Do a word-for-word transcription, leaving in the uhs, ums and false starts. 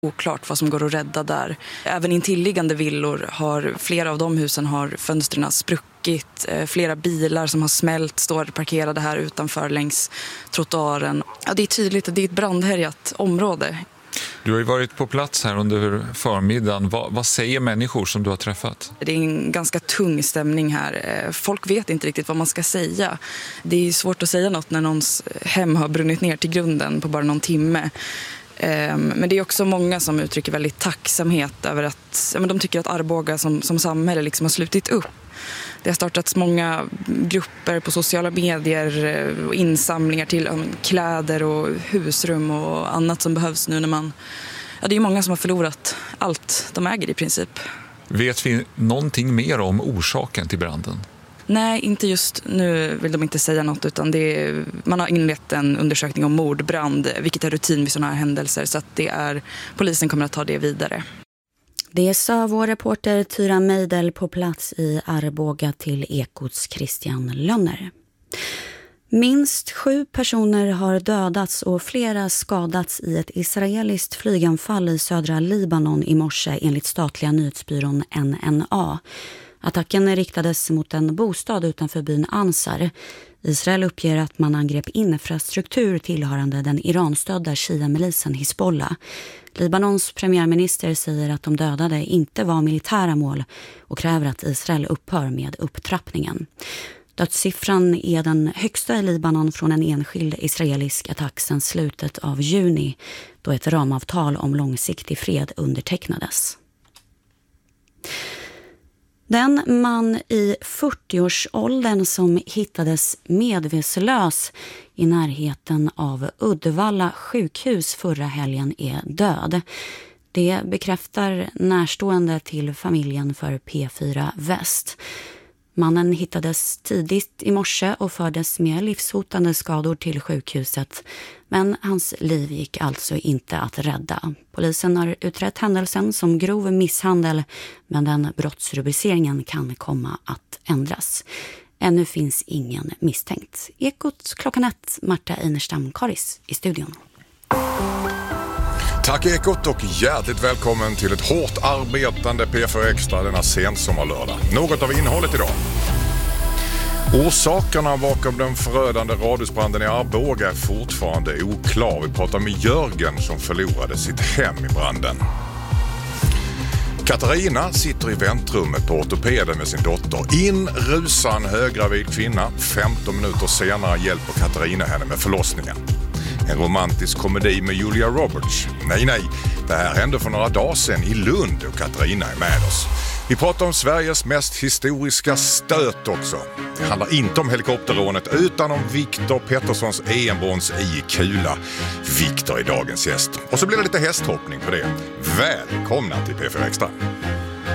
Oklart vad som går att rädda där. Även intilliggande villor har, flera av de husen har fönstren spruckit. Flera bilar som har smält står parkerade här utanför längs trottoaren. Ja, det är tydligt att det är ett brandhärjat område. Du har ju varit på plats här under förmiddagen. Vad, vad säger människor som du har träffat? Det är en ganska tung stämning här. Folk vet inte riktigt vad man ska säga. Det är svårt att säga något när någons hem har brunnit ner till grunden på bara någon timme. Men det är också många som uttrycker väldigt tacksamhet över att de tycker att Arboga som, som samhälle liksom har slutit upp. Det har startats många grupper på sociala medier och insamlingar till kläder och husrum och annat som behövs nu när man... Ja, det är många som har förlorat allt de äger i princip. Vet vi någonting mer om orsaken till branden? Nej, inte just nu vill de inte säga något, utan det är, man har inlett en undersökning om mordbrand, vilket är rutin vid sådana här händelser, så att det är, polisen kommer att ta det vidare. Det sa vår reporter Tyra Meidel på plats i Arboga till Ekots Christian Lönner. Minst sju personer har dödats och flera skadats i ett israeliskt flyganfall i södra Libanon i morse enligt statliga nyhetsbyrån N N A. Attacken riktades mot en bostad utanför byn Ansar. Israel uppger att man angrep infrastruktur tillhörande den Iranstödda Shia-milisen Hizbollah. Libanons premiärminister säger att de dödade inte var militära mål och kräver att Israel upphör med upptrappningen. Dödssiffran är den högsta i Libanon från en enskild israelisk attack sedan slutet av juni, då ett ramavtal om långsiktig fred undertecknades. Den man i fyrtioårsåldern som hittades medvetslös i närheten av Uddevalla sjukhus förra helgen är död. Det bekräftar närstående till familjen för P fyra Väst. Mannen hittades tidigt i morse och fördes med livshotande skador till sjukhuset, men hans liv gick alltså inte att rädda. Polisen har utrett händelsen som grov misshandel, men den brottsrubriceringen kan komma att ändras. Ännu finns ingen misstänkt. Ekot klockan ett, Marta Einerstam Karis i studion. Tack Ekot och hjärtligt välkommen till ett hårt arbetande P fyra Extra denna sensommarlördag. Något av innehållet idag. Orsakerna bakom den förödande radhusbranden i Arboga är fortfarande oklar. Vi pratar med Jörgen som förlorade sitt hem i branden. Katarina sitter i väntrummet på ortopeden med sin dotter. In rusar en höggravid kvinna. femton minuter senare hjälper Katarina henne med förlossningen. En romantisk komedi med Julia Roberts. Nej, nej. Det här hände för några dagar sedan i Lund och Katarina är med oss. Vi pratar om Sveriges mest historiska stöt också. Det handlar inte om helikopterrånet utan om Viktor Petterssons E M-brons i kula. Viktor är dagens gäst. Och så blir det lite hästhoppning på det. Välkomna till P fyra Extra.